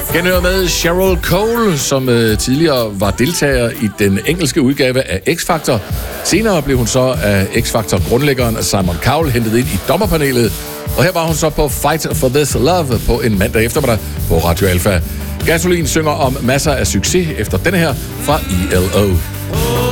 Genhør med Cheryl Cole, som tidligere var deltager i den engelske udgave af X-Factor. Senere blev hun så af X-Factor-grundlæggeren Simon Cowell hentet ind i dommerpanelet. Og her var hun så på Fight for This Love på en mandag eftermiddag på Radio Alpha. Gasolin synger om masser af succes efter denne her fra ELO.